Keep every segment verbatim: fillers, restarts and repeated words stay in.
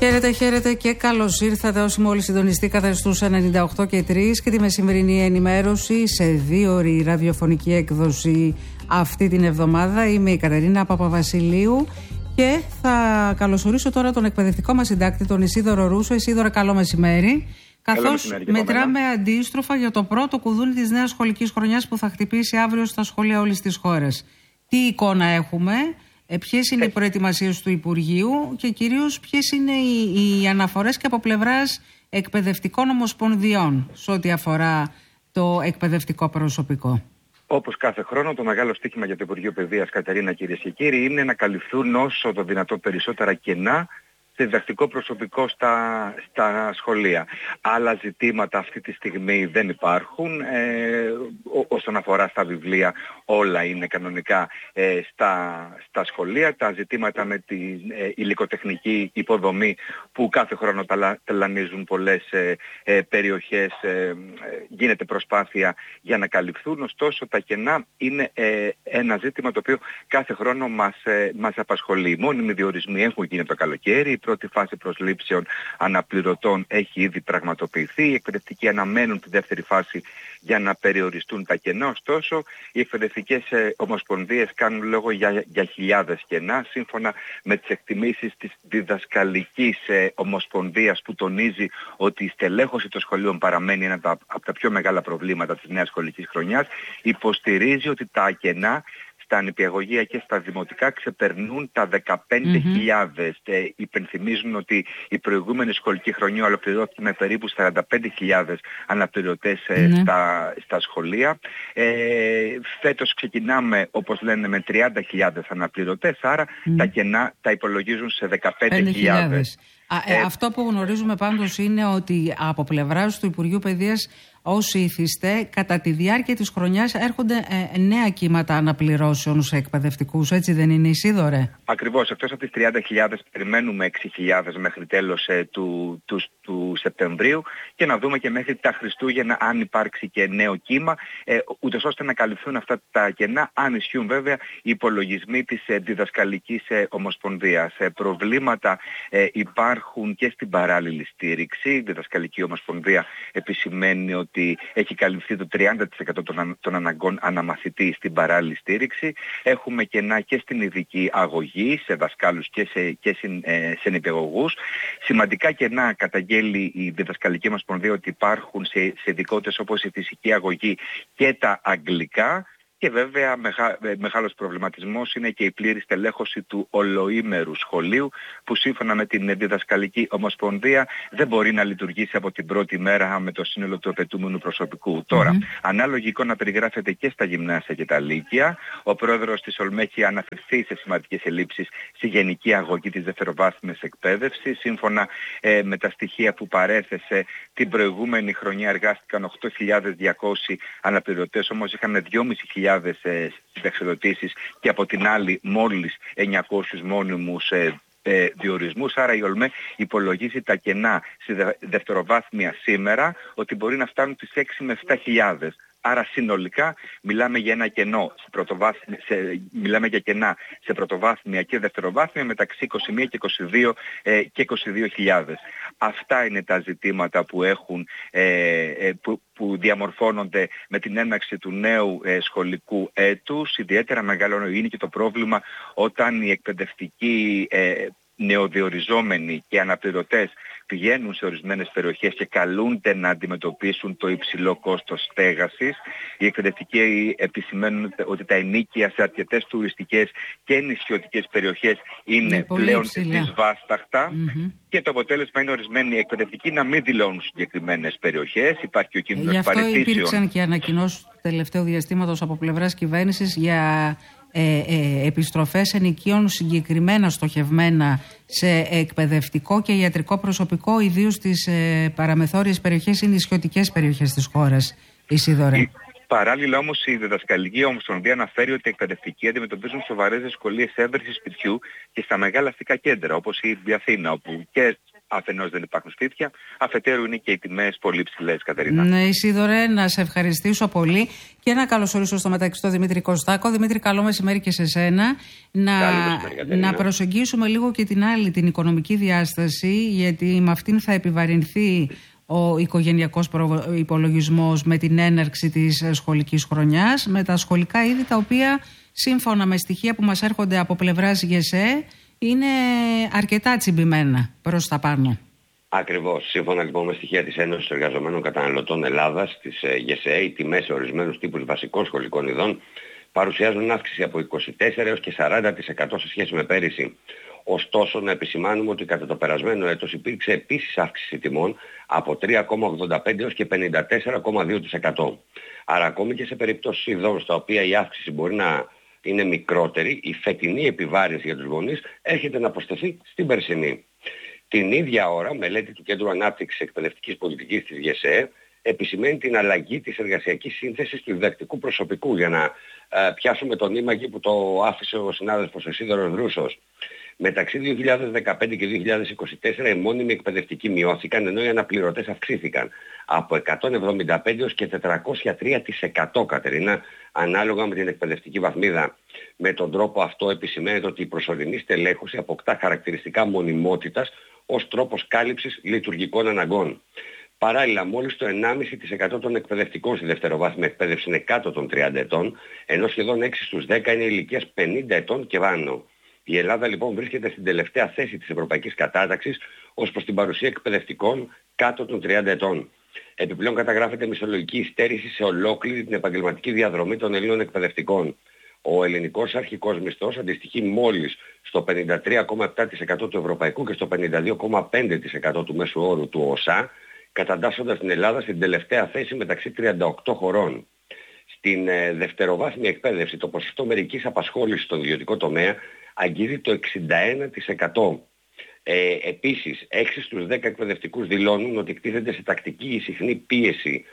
Χαίρετε, χαίρετε και καλώς ήρθατε όσοι μόλις συντονιστήκατε στους ενενήντα οκτώ και τρία και τη μεσημερινή ενημέρωση σε δύο ώρη ραδιοφωνική έκδοση αυτή την εβδομάδα. Είμαι η Κατερίνα Παπαβασιλείου και θα καλωσορίσω τώρα τον εκπαιδευτικό μας συντάκτη, τον Ισίδωρο Ρούσο. Ισίδωρο, καλό μεσημέρι. Καθώς μετράμε αντίστροφα για το πρώτο κουδούνι της νέας σχολικής χρονιάς που θα χτυπήσει αύριο στα σχολεία όλης της χώρας. Τι εικόνα έχουμε? Ποιες είναι οι προετοιμασίες του Υπουργείου και κυρίως ποιες είναι οι, οι αναφορές και από πλευράς εκπαιδευτικών ομοσπονδιών σε ό,τι αφορά το εκπαιδευτικό προσωπικό? Όπως κάθε χρόνο, το μεγάλο στοίχημα για το Υπουργείο Παιδείας, Κατερίνα, κυρίες και κύριοι, είναι να καλυφθούν όσο το δυνατό περισσότερα κενά σε διδακτικό προσωπικό στα, στα σχολεία. Άλλα ζητήματα αυτή τη στιγμή δεν υπάρχουν. Ε, ό, όσον αφορά στα βιβλία, όλα είναι κανονικά ε, στα, στα σχολεία. Τα ζητήματα με την ε, υλικοτεχνική υποδομή που κάθε χρόνο ταλα, ταλανίζουν πολλές ε, ε, περιοχές, ε, γίνεται προσπάθεια για να καλυφθούν. Ωστόσο, τα κενά είναι ε, ένα ζήτημα το οποίο κάθε χρόνο μας, ε, μας απασχολεί. Οι μόνιμοι διορισμοί έχουν γίνει το καλοκαίρι. Η πρώτη φάση προσλήψεων αναπληρωτών έχει ήδη πραγματοποιηθεί. Οι εκπαιδευτικοί αναμένουν τη δεύτερη φάση για να περιοριστούν τα κενά. Ωστόσο, οι εκπαιδευτικές ε, ομοσπονδίες κάνουν λόγο για, για χιλιάδες κενά, σύμφωνα με τις εκτιμήσεις της διδασκαλικής ε, ομοσπονδίας, που τονίζει ότι η στελέχωση των σχολείων παραμένει ένα από τα πιο μεγάλα προβλήματα της νέας σχολικής χρονιάς. Υποστηρίζει ότι τα κενά στα νηπιαγωγεία και στα δημοτικά ξεπερνούν τα δεκαπέντε χιλιάδες. Mm-hmm. Ε, υπενθυμίζουν ότι η προηγούμενη σχολική χρονιά ολοκληρώθηκε με περίπου σαράντα πέντε χιλιάδες αναπληρωτές ε, mm-hmm. στα, στα σχολεία. Ε, φέτος ξεκινάμε, όπως λένε, με τριάντα χιλιάδες αναπληρωτές, άρα mm. τα κενά τα υπολογίζουν σε δεκαπέντε χιλιάδες. Α, ε, ε, αυτό που γνωρίζουμε πάντως είναι ότι από πλευράς του Υπουργείου Παιδείας, όσοι ήθιστε, κατά τη διάρκεια της χρονιάς έρχονται ε, νέα κύματα αναπληρώσεων σε εκπαιδευτικούς, έτσι δεν είναι, Ισίδωρε? Ακριβώς, εκτός από τις τριάντα χιλιάδες περιμένουμε έξι χιλιάδες μέχρι τέλος ε, του, του, του Σεπτεμβρίου, και να δούμε και μέχρι τα Χριστούγεννα αν υπάρξει και νέο κύμα, ε, ούτως ώστε να καλυφθούν αυτά τα κενά, αν ισχύουν βέβαια οι υπολογισμοί της ε, διδασκαλικής ε, ομοσπονδίας. Ε, προβλήματα ε, υπάρχουν και στην παράλληλη στήριξη. Η διδασκαλική ομοσπονδία επισημαίνει ότι ότι έχει καλυφθεί το τριάντα τοις εκατό των, των αναγκών αναμαθητή στην παράλληλη στήριξη. Έχουμε κενά και στην ειδική αγωγή, σε δασκάλους και σε, και σε, ε, σε νηπιαγωγούς. Σημαντικά κενά καταγγέλει η διδασκαλική ομοσπονδία ότι υπάρχουν σε, σε ειδικότητες όπως η φυσική αγωγή και τα αγγλικά. Και βέβαια μεγα, μεγάλος προβληματισμός είναι και η πλήρη στελέχωση του ολοήμερου σχολείου, που σύμφωνα με την διδασκαλική ομοσπονδία δεν μπορεί να λειτουργήσει από την πρώτη μέρα με το σύνολο του απαιτούμενου προσωπικού. Mm-hmm. Τώρα, ανάλογη εικόνα περιγράφεται και στα γυμνάσια και τα λύκεια. Ο πρόεδρος της ΟΛΜΕ έχει αναφερθεί σε σημαντικές ελλείψεις στη γενική αγωγή της δευτεροβάθμιας εκπαίδευσης. Σύμφωνα ε, με τα στοιχεία που παρέθεσε, την προηγούμενη χρονιά εργάστηκαν οκτώ χιλιάδες διακόσιοι αναπληρωτές, όμως είχαμε δυόμισι χιλιάδες συνταξιοδοτήσεις και από την άλλη μόλις εννιακόσιους μόνιμους ε, ε, διορισμούς. Άρα η ΟΛΜΕ υπολογίζει τα κενά στη δε, δευτεροβάθμια σήμερα ότι μπορεί να φτάνουν τις έξι με επτά χιλιάδες. Άρα συνολικά μιλάμε για ένα κενό σε πρωτοβάθμια, σε, μιλάμε για κενά σε πρωτοβάθμια και δευτεροβάθμια μεταξύ είκοσι μία και είκοσι δύο, ε, και είκοσι δύο χιλιάδες. Αυτά είναι τα ζητήματα που, έχουν, ε, ε, που, που διαμορφώνονται με την έναρξη του νέου ε, σχολικού έτους. Ιδιαίτερα μεγάλο είναι και το πρόβλημα όταν οι εκπαιδευτικοί ε, νεοδιοριζόμενοι και αναπληρωτές πηγαίνουν σε ορισμένες περιοχές και καλούνται να αντιμετωπίσουν το υψηλό κόστος στέγασης. Οι εκπαιδευτικοί επισημαίνουν ότι τα ενοίκια σε αρκετές τουριστικές και νησιωτικές περιοχές είναι, είναι πλέον δυσβάσταχτα. Mm-hmm. Και το αποτέλεσμα είναι ορισμένοι εκπαιδευτικοί να μην δηλώνουν συγκεκριμένες περιοχές. Υπάρχει ο κίνδυνος παραιτήσεων. Γι' αυτό υπήρξαν και ανακοινώσεις του τελευταίου διαστήματος από πλευράς κυβέρνησης για Ε, ε, επιστροφές ενοικίων συγκεκριμένα στοχευμένα σε εκπαιδευτικό και ιατρικό προσωπικό, ιδίως στις ε, παραμεθόριες περιοχές ή νησιωτικές περιοχές της χώρας, Ισίδωρε. Παράλληλα όμως η διδασκαλική ομοσπονδία αναφέρει ότι οι εκπαιδευτικοί αντιμετωπίζουν σοβαρές δυσκολίες έβρεσης σπιτιού και στα μεγάλα αστικά κέντρα όπως η Αθήνα, όπου και αφενός δεν υπάρχουν σπίτια, αφετέρου είναι και οι τιμές πολύ ψηλές, Κατερίνα. Ναι, Ισίδωρε, να σε ευχαριστήσω πολύ και να καλωσορίσω στο μεταξύ τον Δημήτρη Κωστάκο. Δημήτρη, καλό μεσημέρι και σε σένα. Να, να προσεγγίσουμε λίγο και την άλλη, την οικονομική διάσταση, γιατί με αυτήν θα επιβαρυνθεί ο οικογενειακός υπολογισμός με την έναρξη της σχολικής χρονιάς, με τα σχολικά είδη τα οποία σύμφωνα με στοιχεία που μας έρχονται από πλευράς ΓΕΣΕ είναι αρκετά τσιμπημένα προς τα πάνω. Ακριβώς. Σύμφωνα λοιπόν με στοιχεία της Ένωσης Εργαζομένων Καταναλωτών Ελλάδας, της ΓΕΣΕ, οι τιμές σε ορισμένους τύπους βασικών σχολικών ειδών παρουσιάζουν αύξηση από είκοσι τέσσερα έως και σαράντα τοις εκατό σε σχέση με πέρυσι. Ωστόσο, να επισημάνουμε ότι κατά το περασμένο έτος υπήρξε επίσης αύξηση τιμών από τρία κόμμα ογδόντα πέντε έως και πενήντα τέσσερα κόμμα δύο τοις εκατό. Άρα ακόμη και σε περιπτώσεις ειδών στα οποία η αύξηση μπορεί να είναι μικρότερη, η φετινή επιβάρυνση για τους γονείς έρχεται να προσθεθεί στην περσινή. Την ίδια ώρα, μελέτη του Κέντρου Ανάπτυξης Εκπαιδευτικής Πολιτικής της ΓΕΣΕ επισημαίνει την αλλαγή της εργασιακής σύνθεσης του διδακτικού προσωπικού, για να ε, πιάσουμε το νήμα εκεί που το άφησε ο συνάδελφος Ισίδωρος Δρούσος. Μεταξύ δύο χιλιάδες δεκαπέντε και δύο χιλιάδες είκοσι τέσσερα οι μόνιμοι εκπαιδευτικοί μειώθηκαν, ενώ οι αναπληρωτές αυξήθηκαν από εκατόν εβδομήντα πέντε έως και τετρακόσια τρία τοις εκατό, Κατερίνα, ανάλογα με την εκπαιδευτική βαθμίδα. Με τον τρόπο αυτό επισημαίνεται ότι η προσωρινή στελέχωση αποκτά χαρακτηριστικά μονιμότητας ως τρόπος κάλυψης λειτουργικών αναγκών. Παράλληλα, μόλις το ενάμιση τοις εκατό των εκπαιδευτικών στη δευτεροβάθμια εκπαίδευση είναι κάτω των τριάντα ετών, ενώ σχεδόν έξι στους δέκα είναι ηλικίας πενήντα ετών και πάνω. Η Ελλάδα λοιπόν βρίσκεται στην τελευταία θέση της ευρωπαϊκής κατάταξης ως προς την παρουσία εκπαιδευτικών κάτω των τριάντα ετών. Επιπλέον καταγράφεται μισθολογική υστέρηση σε ολόκληρη την επαγγελματική διαδρομή των Ελλήνων εκπαιδευτικών. Ο ελληνικός αρχικός μισθός αντιστοιχεί μόλις στο πενήντα τρία κόμμα επτά τοις εκατό του ευρωπαϊκού και στο πενήντα δύο κόμμα πέντε τοις εκατό του μέσου όρου του ΟΣΑ, καταντάσσοντας την Ελλάδα στην τελευταία θέση μεταξύ τριάντα οκτώ χωρών. Στην ε, δευτεροβάθμια εκπαίδευση το ποσοστό μερικής απασχόλησης στον ιδιωτικό τομέα αγγίζει το εξήντα ένα τοις εκατό. Ε, επίσης, έξι στους δέκα εκπαιδευτικούς δηλώνουν ότι εκτίθενται σε τακτική ή συχνή πίεση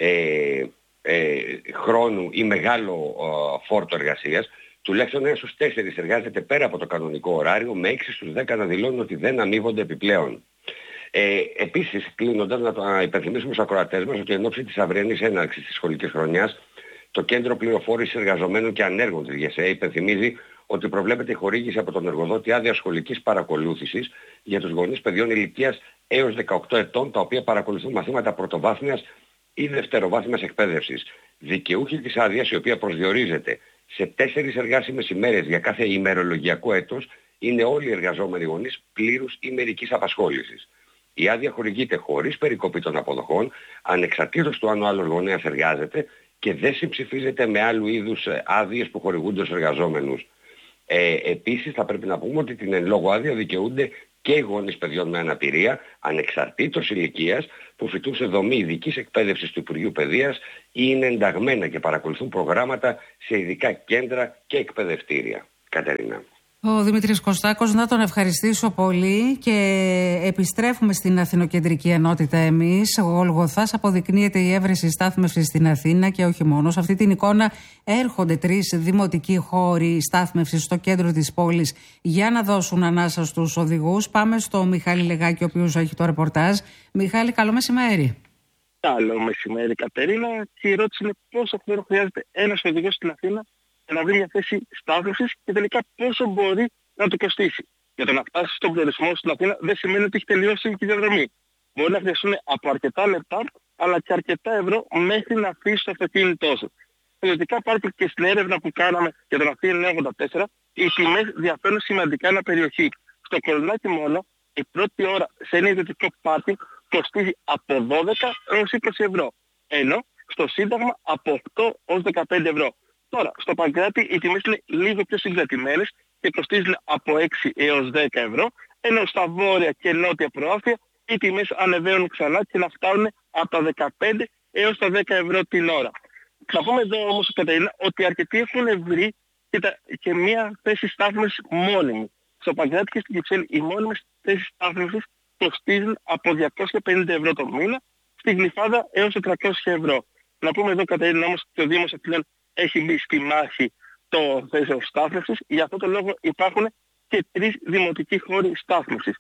ε, ε, χρόνου ή μεγάλο ε, φόρτο εργασίας. Τουλάχιστον ένα στους τέσσερις εργάζεται πέρα από το κανονικό ωράριο, με έξι στους δέκα να δηλώνουν ότι δεν αμείβονται επιπλέον. Ε, επίσης, κλείνοντας, να το να υπενθυμίσουμε στους ακροατές μας ότι εν ώψη της αυριανής έναρξης της σχολικής χρονιάς, το Κέντρο Πληροφόρησης Εργαζομένων και Ανέργων της ΓΕΣΕ υπενθυμίζει ότι προβλέπεται η χορήγηση από τον εργοδότη άδεια σχολικής παρακολούθησης για τους γονείς παιδιών ηλικίας έως δεκαοκτώ ετών, τα οποία παρακολουθούν μαθήματα πρωτοβάθμιας ή δευτεροβάθμιας εκπαίδευσης. Δικαιούχοι της άδειας, η οποία προσδιορίζεται σε τέσσερις εργάσιμες ημέρες για κάθε ημερολογιακό έτος, είναι όλοι οι εργαζόμενοι γονείς πλήρους ή μερικής απασχόλησης. Η άδεια χορηγείται χωρίς περικοπή των αποδοχών, ανεξαρτήτως του αν ο άλλος γονέας εργάζεται, και δεν συμψηφίζεται με άλλου είδους άδειες που χορηγούνται στους εργαζόμενους. Ε, επίσης θα πρέπει να πούμε ότι την εν λόγω άδεια δικαιούνται και οι γονείς παιδιών με αναπηρία, ανεξαρτήτως ηλικίας, που φοιτούν σε δομή ειδικής εκπαίδευσης του Υπουργείου Παιδείας ή είναι ενταγμένα και παρακολουθούν προγράμματα σε ειδικά κέντρα και εκπαιδευτήρια. Κατερίνα. Ο Δημήτρης Κωστάκος, να τον ευχαριστήσω πολύ και επιστρέφουμε στην Αθηνοκεντρική Ενότητα εμείς. Ο Γολγοθάς αποδεικνύεται η έβρεση στάθμευσης στην Αθήνα και όχι μόνο. Σε αυτή την εικόνα έρχονται τρεις δημοτικοί χώροι στάθμευσης στο κέντρο της πόλης για να δώσουν ανάσα στους οδηγούς. Πάμε στο Μιχάλη Λεγάκη, ο οποίος έχει το ρεπορτάζ. Μιχάλη, καλό μεσημέρι. Καλό μεσημέρι, Κατερίνα. Και η ερώτηση είναι πόσο χρόνο χρειάζεται ένας οδηγός στην Αθήνα να βρει μια θέση στάθμευσης και τελικά πόσο μπορεί να του κοστίσει. Για το να φτάσει στον προορισμό στην Αθήνα δεν σημαίνει ότι έχει τελειώσει η διαδρομή. Μπορεί να χρειαστούν από αρκετά λεπτά αλλά και αρκετά ευρώ μέχρι να αφήσει το αυτοκίνητό σου. Ιδιωτικά πάρκο και στην έρευνα που κάναμε για τον Αθήνα εννιακόσια ογδόντα τέσσερα, οι τιμές διαφέρουν σημαντικά ανά περιοχή. Στο Κολονάκι μόνο, η πρώτη ώρα σε ένα ιδιωτικό πάρκινγκ κοστίζει από δώδεκα έως είκοσι ευρώ. Ενώ στο Σύνταγμα από οκτώ έως δεκαπέντε ευρώ. Τώρα, στο Παγκράτη οι τιμές είναι λίγο πιο συγκρατημένες και κοστίζουν από έξι έως δέκα ευρώ, ενώ στα βόρεια και νότια προάστια οι τιμές ανεβαίνουν ξανά και να φτάνουν από τα δεκαπέντε έως τα δέκα ευρώ την ώρα. Θα πούμε εδώ όμως, Κατερίνα, ότι αρκετοί έχουν βρει και, τα, και μια θέση στάθμευσης μόνιμη. Στο Παγκράτη και στην Κυψέλη οι μόνιμες θέσεις στάθμευσης κοστίζουν από διακόσια πενήντα ευρώ το μήνα, στη Γλυφάδα έως τετρακόσια ευρώ. Να πούμε εδώ, Κατερίνα, όμως ότι ο Δήμος Αθηνών έχει μπει στη μάχη των θέσεων στάθμευσης. Για αυτό το λόγο υπάρχουν και τρεις δημοτικοί χώροι στάθμευσης. Στο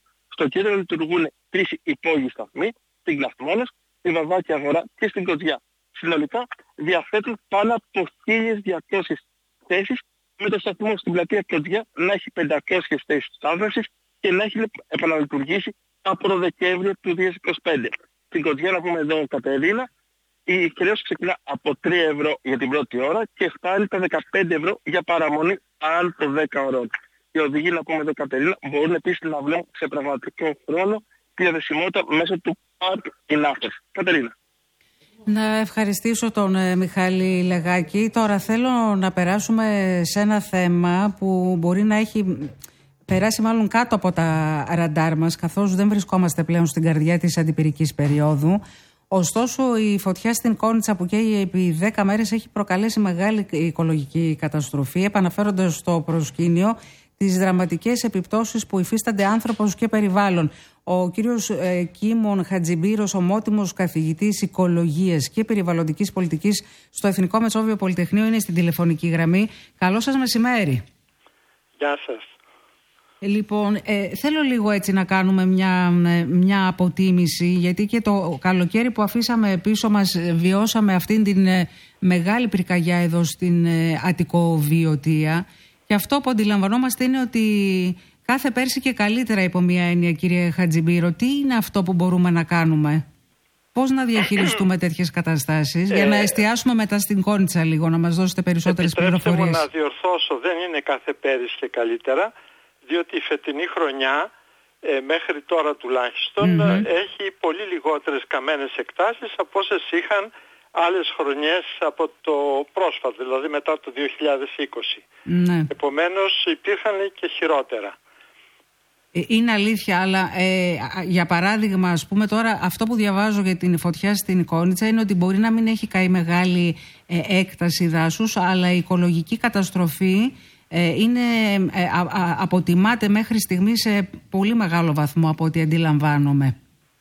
Στο κέντρο λειτουργούν τρεις υπόγειοι σταθμοί, στην Κλαθμόνας, στη Βαβάκια Αγορά και στην Κοτζιά. Συνολικά διαθέτουν πάνω από χίλιες διακόσιες θέσεις, με το σταθμό στην πλατεία Κοτζιά να έχει πεντακόσιες θέσεις στάθμευσης και να έχει επαναλειτουργήσει από το Δεκέμβριο του δύο χιλιάδες είκοσι πέντε. Στην Κοτζιά, να πούμε εδώ, Κατερίνα, η χρέωση ξεκινά από τρία ευρώ για την πρώτη ώρα και φτάνει τα δεκαπέντε ευρώ για παραμονή άνω των δέκα ωρών. Οι οδηγοί, να πούμε εδώ, Κατερίνα, μπορούν επίσης να βλέπουν σε πραγματικό χρόνο τη διαδεσιμότητα μέσω του Park in Athens. Κατερίνα. Να ευχαριστήσω τον ε, Μιχάλη Λεγάκη. Τώρα θέλω να περάσουμε σε ένα θέμα που μπορεί να έχει περάσει μάλλον κάτω από τα ραντάρ μας, καθώς δεν βρισκόμαστε πλέον στην καρδιά της αντιπυρικής περίοδου. Ωστόσο, η φωτιά στην Κόνιτσα που καίει επί δέκα μέρες έχει προκαλέσει μεγάλη οικολογική καταστροφή, επαναφέροντας στο προσκήνιο τις δραματικές επιπτώσεις που υφίστανται άνθρωπος και περιβάλλον. Ο κύριος ε, Κίμων Χατζιμπύρος, ομότιμος καθηγητής οικολογίας και περιβαλλοντικής πολιτικής στο Εθνικό Μεσόβιο Πολυτεχνείο, είναι στην τηλεφωνική γραμμή. Καλό σας μεσημέρι. Γεια σας. Λοιπόν, ε, θέλω λίγο έτσι να κάνουμε μια, μια αποτίμηση, γιατί και το καλοκαίρι που αφήσαμε πίσω μας βιώσαμε αυτήν την ε, μεγάλη πυρκαγιά εδώ στην ε, Αττικοβιωτία, και αυτό που αντιλαμβανόμαστε είναι ότι κάθε πέρσι και καλύτερα, υπό μια έννοια, κύριε Χατζιμπύρο. Τι είναι αυτό που μπορούμε να κάνουμε, πώς να διαχειριστούμε τέτοιες καταστάσεις, ε, για να εστιάσουμε μετά στην Κόνιτσα λίγο, να μας δώσετε περισσότερες πληροφορίες. Επιτρέψτε μου να διορθώσω, δεν είναι κάθε πέρυσι και καλύτερα, διότι η φετινή χρονιά, ε, μέχρι τώρα τουλάχιστον, mm-hmm. έχει πολύ λιγότερες καμένες εκτάσεις από όσες είχαν άλλες χρονιές από το πρόσφατο, δηλαδή μετά το δύο χιλιάδες είκοσι. Mm-hmm. Επομένως υπήρχαν και χειρότερα. Είναι αλήθεια, αλλά ε, για παράδειγμα, ας πούμε τώρα, αυτό που διαβάζω για την φωτιά στην Κόνιτσα είναι ότι μπορεί να μην έχει καεί μεγάλη ε, έκταση δάσους, αλλά η οικολογική καταστροφή ε, είναι, ε, α, α, αποτιμάται μέχρι στιγμή σε πολύ μεγάλο βαθμό από ό,τι αντιλαμβάνομαι.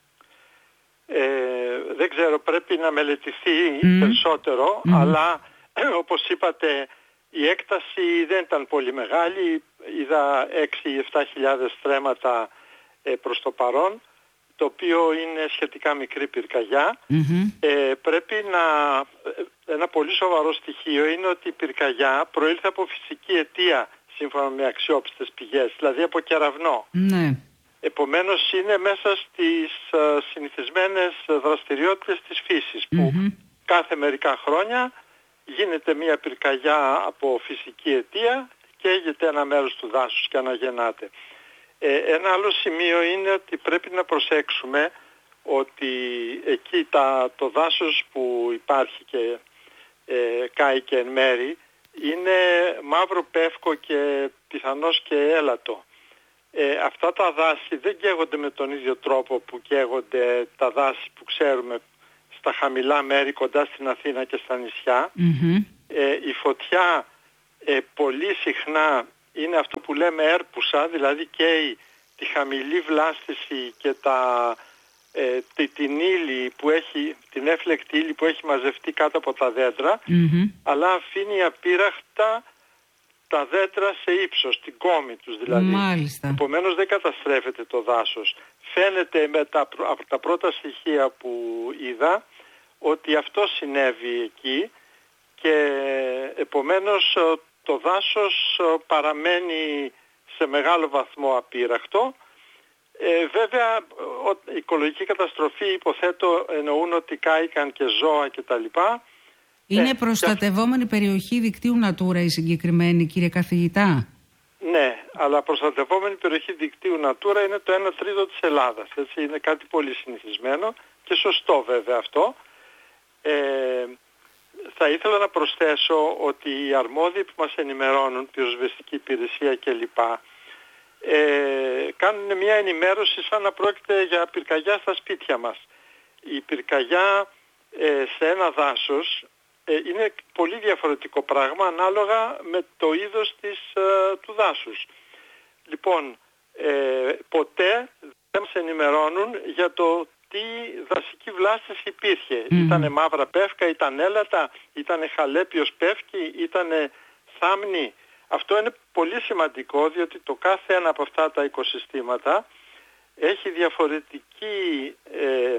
Ε, δεν ξέρω, πρέπει να μελετηθεί mm. περισσότερο, mm. αλλά όπως είπατε, η έκταση δεν ήταν πολύ μεγάλη. Είδα έξι με επτά χιλιάδες στρέμματα ε, προς το παρόν, το οποίο είναι σχετικά μικρή πυρκαγιά. Mm-hmm. Ε, πρέπει να... Ένα πολύ σοβαρό στοιχείο είναι ότι η πυρκαγιά προήλθε από φυσική αιτία, σύμφωνα με αξιόπιστες πηγές, δηλαδή από κεραυνό. Mm-hmm. Επομένως είναι μέσα στις uh, συνηθισμένες δραστηριότητες της φύσης, που mm-hmm. κάθε μερικά χρόνια γίνεται μια πυρκαγιά από φυσική αιτία και έγινε ένα μέρος του δάσους και αναγεννάται. Ε, ένα άλλο σημείο είναι ότι πρέπει να προσέξουμε ότι εκεί τα, το δάσος που υπάρχει και ε, κάει και εν μέρη είναι μαύρο πεύκο και πιθανώς και έλατο. Ε, αυτά τα δάση δεν καίγονται με τον ίδιο τρόπο που καίγονται τα δάση που ξέρουμε στα χαμηλά μέρη κοντά στην Αθήνα και στα νησιά. Mm-hmm. Ε, η φωτιά ε, πολύ συχνά είναι αυτό που λέμε έρπουσα, δηλαδή καίει τη χαμηλή βλάστηση και τα, ε, τη, την ύλη που έχει, την έφλεκτη ύλη που έχει μαζευτεί κάτω από τα δέντρα, mm-hmm. αλλά αφήνει απείραχτα τα δέντρα σε ύψος, την κόμη τους δηλαδή. Μάλιστα. Επομένως δεν καταστρέφεται το δάσος. Φαίνεται με τα, από τα πρώτα στοιχεία που είδα ότι αυτό συνέβη εκεί και επομένως το δάσος παραμένει σε μεγάλο βαθμό απείραχτο. Ε, βέβαια η οικολογική καταστροφή, υποθέτω, εννοούν ότι κάηκαν και ζώα κτλ. Είναι ε, προστατευόμενη και... περιοχή δικτύου Natura η συγκεκριμένη, κύριε καθηγητά. Ναι, αλλά προστατευόμενη περιοχή δικτύου Natura είναι το ένα τρίτο της Ελλάδας. Έτσι, είναι κάτι πολύ συνηθισμένο και σωστό βέβαια αυτό. Ε, θα ήθελα να προσθέσω ότι οι αρμόδιοι που μας ενημερώνουν, πυροσβεστική υπηρεσία κλπ, ε, κάνουν μια ενημέρωση σαν να πρόκειται για πυρκαγιά στα σπίτια μας. Η πυρκαγιά ε, σε ένα δάσος ε, είναι πολύ διαφορετικό πράγμα ανάλογα με το είδος της, ε, του δάσους. Λοιπόν, ε, ποτέ δεν μας ενημερώνουν για το τι δασική βλάστηση υπήρχε. Mm. Ήτανε μαύρα πεύκα, ήταν έλατα, ήτανε χαλέπιος πεύκι, ήτανε θάμνη. Αυτό είναι πολύ σημαντικό, διότι το κάθε ένα από αυτά τα οικοσυστήματα έχει, διαφορετική, ε,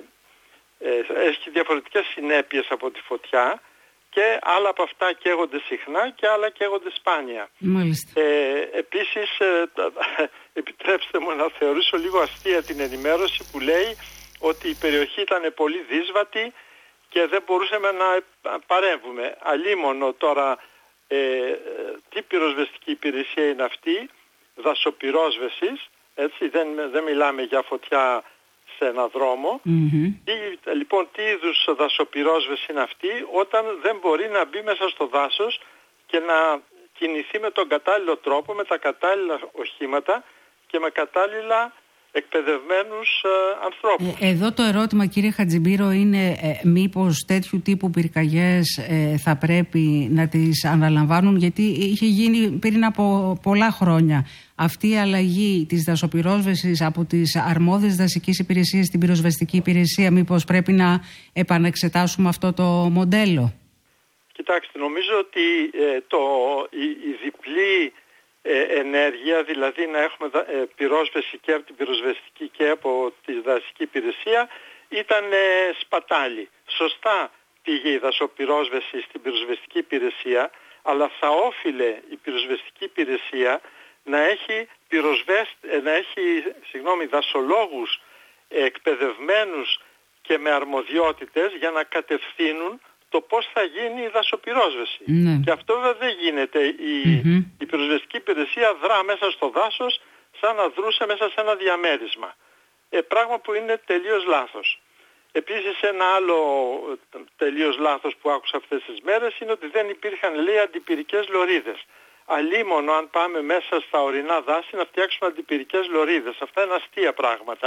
ε, έχει διαφορετικές συνέπειες από τη φωτιά και άλλα από αυτά καίγονται συχνά και άλλα καίγονται σπάνια. Μάλιστα. Ε, επίσης, ε, επιτρέψτε μου να θεωρήσω λίγο αστεία την ενημέρωση που λέει ότι η περιοχή ήταν πολύ δύσβατη και δεν μπορούσαμε να παρέμβουμε. Αλίμονο τώρα, ε, τι πυροσβεστική υπηρεσία είναι αυτή, δασοπυρόσβεσης, έτσι, δεν, δεν μιλάμε για φωτιά σε ένα δρόμο. Mm-hmm. Τι, λοιπόν, τι είδους δασοπυρόσβεση είναι αυτή όταν δεν μπορεί να μπει μέσα στο δάσος και να κινηθεί με τον κατάλληλο τρόπο, με τα κατάλληλα οχήματα και με κατάλληλα εκπαιδευμένους ε, ανθρώπους. Ε, εδώ το ερώτημα, κύριε Χατζιμπύρο, είναι ε, μήπως τέτοιου τύπου πυρκαγιές ε, θα πρέπει να τις αναλαμβάνουν, γιατί είχε γίνει πριν από πολλά χρόνια αυτή η αλλαγή της δασοπυρόσβεσης από τις αρμόδιες δασικές υπηρεσίες στην πυροσβεστική υπηρεσία. Μήπως πρέπει να επανεξετάσουμε αυτό το μοντέλο? Κοιτάξτε, νομίζω ότι ε, το, η, η διπλή ενέργεια, δηλαδή να έχουμε πυρόσβεση και από την πυροσβεστική και από τη δασική υπηρεσία, ήταν σπατάλη. Σωστά πήγε η δασοπυρόσβεση στην πυροσβεστική υπηρεσία, αλλά θα όφιλε η πυροσβεστική υπηρεσία να έχει, πυροσβεσ... να έχει συγγνώμη, δασολόγους εκπαιδευμένους και με αρμοδιότητες για να κατευθύνουν το πώς θα γίνει η δασοπυρόσβεση. Ναι. Και αυτό βέβαια δεν γίνεται. Η, mm-hmm. η πυροσβεστική υπηρεσία δρά μέσα στο δάσος σαν να δρούσε μέσα σε ένα διαμέρισμα. Ε, πράγμα που είναι τελείως λάθος. Επίσης ένα άλλο τελείως λάθος που άκουσα αυτές τις μέρες είναι ότι δεν υπήρχαν, λέει, αντιπυρικές λωρίδες. Αλίμονο αν πάμε μέσα στα ορεινά δάση να φτιάξουμε αντιπυρικές λωρίδες. Αυτά είναι αστεία πράγματα.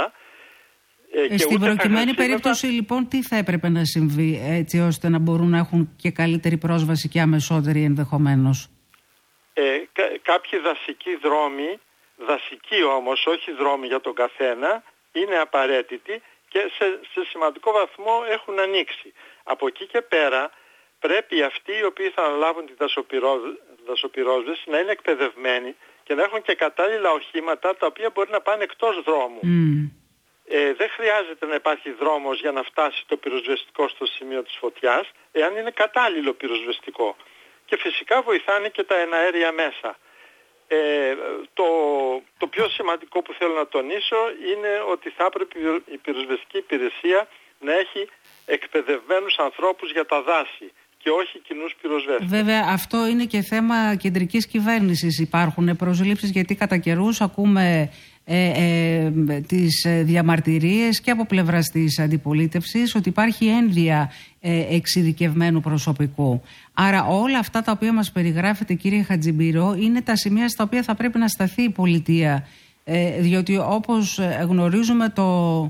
Ε, Στην προκειμένη περίπτωση λοιπόν τι θα έπρεπε να συμβεί έτσι ώστε να μπορούν να έχουν και καλύτερη πρόσβαση και αμεσότερη ενδεχομένως? Ε, κα, κάποιοι δασικοί δρόμοι, δασικοί όμως, όχι δρόμοι για τον καθένα, είναι απαραίτητοι και σε, σε σημαντικό βαθμό έχουν ανοίξει. Από εκεί και πέρα πρέπει αυτοί οι οποίοι θα αναλάβουν τη δασοπυρό, δασοπυρόσβεση να είναι εκπαιδευμένοι και να έχουν και κατάλληλα οχήματα τα οποία μπορεί να πάνε εκτός δρόμου. Mm. Ε, δεν χρειάζεται να υπάρχει δρόμος για να φτάσει το πυροσβεστικό στο σημείο της φωτιάς, εάν είναι κατάλληλο πυροσβεστικό. Και φυσικά βοηθάνε και τα εναέρια μέσα. Ε, το, το πιο σημαντικό που θέλω να τονίσω είναι ότι θα έπρεπε η πυροσβεστική υπηρεσία να έχει εκπαιδευμένους ανθρώπους για τα δάση και όχι κοινούς πυροσβέστες. Βέβαια αυτό είναι και θέμα κεντρικής κυβέρνησης. Υπάρχουν προσλήψεις, γιατί κατά καιρούς ακούμε ε, ε, τις διαμαρτυρίες και από πλευράς της αντιπολίτευσης ότι υπάρχει ένδυα ε, εξειδικευμένου προσωπικού. Άρα όλα αυτά τα οποία μας περιγράφετε, κύριε Χατζιμπύρο, είναι τα σημεία στα οποία θα πρέπει να σταθεί η πολιτεία, ε, διότι όπως γνωρίζουμε το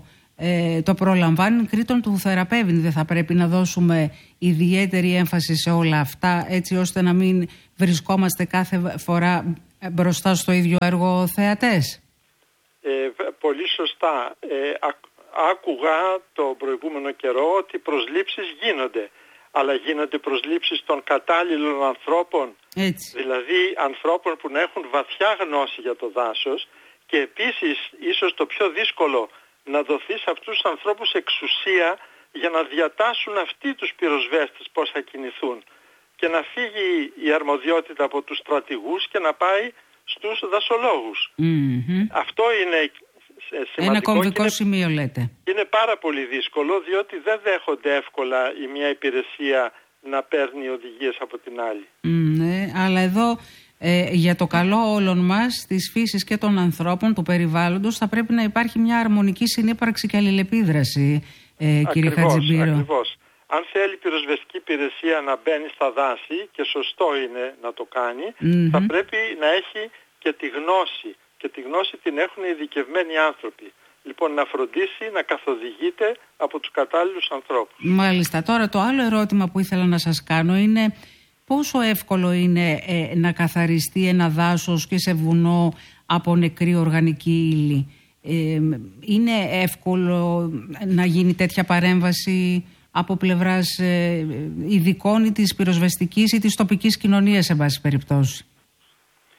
Ε, το προλαμβάνει κρήτων του θεραπεύει. Δεν θα πρέπει να δώσουμε ιδιαίτερη έμφαση σε όλα αυτά, έτσι ώστε να μην βρισκόμαστε κάθε φορά μπροστά στο ίδιο έργο θεατές? Ε, πολύ σωστά. Ε, ά, άκουγα το προηγούμενο καιρό ότι προσλήψεις γίνονται, αλλά γίνονται προσλήψεις των κατάλληλων ανθρώπων, έτσι. Δηλαδή ανθρώπων που να έχουν βαθιά γνώση για το δάσος, και επίσης ίσως το πιο δύσκολο, να δοθεί σε αυτούς τους ανθρώπους εξουσία για να διατάσσουν αυτοί τους πυροσβέστες πώς θα κινηθούν και να φύγει η αρμοδιότητα από τους στρατηγούς και να πάει στους δασολόγους. Mm-hmm. Αυτό είναι σημαντικό. Ένα κομβικό είναι, σημείο λέτε. Είναι πάρα πολύ δύσκολο, διότι δεν δέχονται εύκολα η μια υπηρεσία να παίρνει οδηγίες από την άλλη. Mm, ναι, αλλά εδώ... Ε, για το καλό όλων μας, της φύσης και των ανθρώπων, του περιβάλλοντος, θα πρέπει να υπάρχει μια αρμονική συνύπαρξη και αλληλεπίδραση, ε, κύριε Χατζιμπύρο. Ακριβώς. Αν θέλει η πυροσβεστική υπηρεσία να μπαίνει στα δάση, και σωστό είναι να το κάνει, mm-hmm. θα πρέπει να έχει και τη γνώση. Και τη γνώση την έχουν οι ειδικευμένοι άνθρωποι. Λοιπόν, να φροντίσει να καθοδηγείται από τους κατάλληλους ανθρώπους. Μάλιστα. Τώρα το άλλο ερώτημα που ήθελα να σας κάνω είναι... Πόσο εύκολο είναι ε, να καθαριστεί ένα δάσος και σε βουνό από νεκρή οργανική ύλη? Ε, είναι εύκολο να γίνει τέτοια παρέμβαση από πλευράς ε, ειδικών ή της πυροσβεστικής ή της τοπικής κοινωνίας, σε βάση περιπτώσει?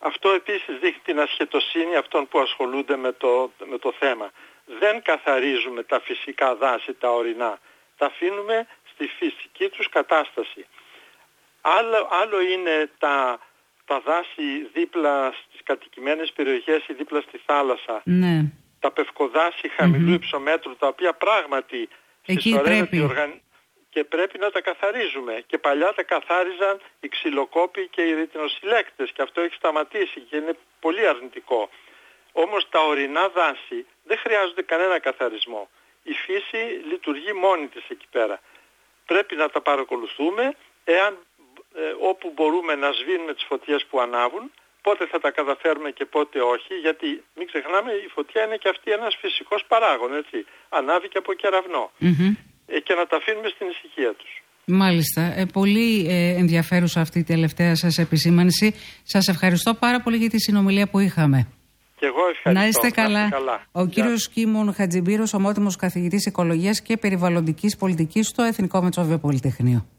Αυτό επίσης δείχνει την ασχετοσύνη αυτών που ασχολούνται με το, με το θέμα. Δεν καθαρίζουμε τα φυσικά δάση, τα ορεινά. Τα αφήνουμε στη φυσική τους κατάσταση. Άλλο, άλλο είναι τα, τα δάση δίπλα στις κατοικημένες περιοχές ή δίπλα στη θάλασσα. Ναι. Τα πευκοδάση χαμηλού mm-hmm. υψομέτρου, τα οποία πράγματι συσσωρεύεται οργαν... και πρέπει να τα καθαρίζουμε. Και παλιά τα καθάριζαν οι ξυλοκόποι και οι ρητινοσυλλέκτες και αυτό έχει σταματήσει και είναι πολύ αρνητικό. Όμως τα ορεινά δάση δεν χρειάζονται κανένα καθαρισμό. Η φύση λειτουργεί μόνη της εκεί πέρα. Πρέπει να τα παρακολουθούμε, εάν ε, όπου μπορούμε να σβήνουμε τις φωτιές που ανάβουν, πότε θα τα καταφέρουμε και πότε όχι, γιατί μην ξεχνάμε η φωτιά είναι και αυτή ένας φυσικός παράγων, έτσι. Ανάβει και από κεραυνό. Mm-hmm. Ε, και να τα αφήνουμε στην ησυχία τους. Μάλιστα. Ε, πολύ ε, ενδιαφέρουσα αυτή η τελευταία σας επισήμανση. Σας ευχαριστώ πάρα πολύ για τη συνομιλία που είχαμε. Και εγώ ευχαριστώ. Να είστε καλά. καλά. Ο κύριος Κίμων Χατζιμπύρος, ομότιμος καθηγητής Οικολογίας και Περιβαλλοντικής Πολιτικής στο Εθνικό Μετσόβιο Πολυτεχνείο.